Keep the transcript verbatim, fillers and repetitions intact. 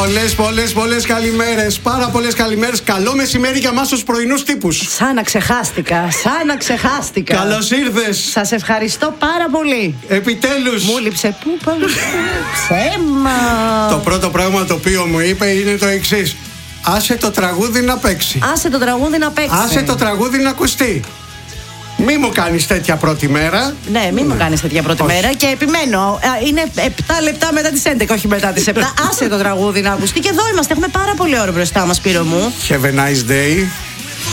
Πολλές, πολλές, πολλές καλημέρες. Πάρα πολλές καλημέρες. Καλό μεσημέρι για εμάς τους πρωινούς τύπους. Σαν να ξεχάστηκα, σαν να ξεχάστηκα. Καλώς ήρθες. Σας ευχαριστώ πάρα πολύ. Επιτέλους. Μου λείψε πού πάμε. Ψέμα. Το πρώτο πράγμα το οποίο μου είπε είναι το εξής. Άσε το τραγούδι να παίξει. Άσε το τραγούδι να παίξει. Άσε το τραγούδι να ακουστεί. Μη μου κάνεις τέτοια πρώτη μέρα. Ναι, μη ναι. μου κάνεις τέτοια πρώτη όχι. μέρα. Και επιμένω, είναι επτά λεπτά μετά τις έντεκα, όχι μετά τις επτά. Άσε το τραγούδι να ακουστεί. Και εδώ είμαστε, έχουμε πάρα πολύ ώρα μπροστά μας, Σπύρο μου. Have a nice day.